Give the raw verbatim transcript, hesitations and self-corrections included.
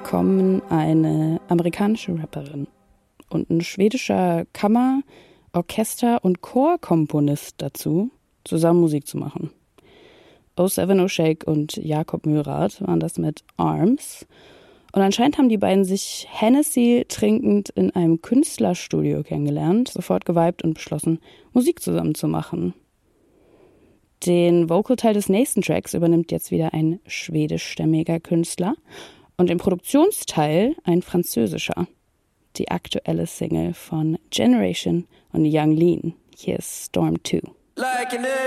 kommen eine amerikanische Rapperin und ein schwedischer Kammer-, Orchester- und Chorkomponist dazu, zusammen Musik zu machen. O Seven O Shake und Jakob Mørath waren das mit Arms. Und anscheinend haben die beiden sich Hennessy trinkend in einem Künstlerstudio kennengelernt, sofort geweibt und beschlossen, Musik zusammen zu machen. Den Vocalteil des nächsten Tracks übernimmt jetzt wieder ein schwedischstämmiger Künstler und den Produktionsteil ein französischer. Die aktuelle Single von Generation und Young Lean. Hier ist Storm zwei. Like